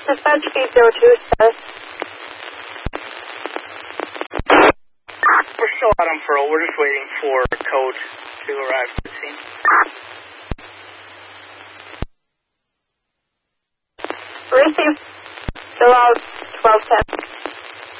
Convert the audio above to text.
Dispatch 802, status. We're still out on furl. We're just waiting for code to arrive to the scene. Receive. Still out 1210.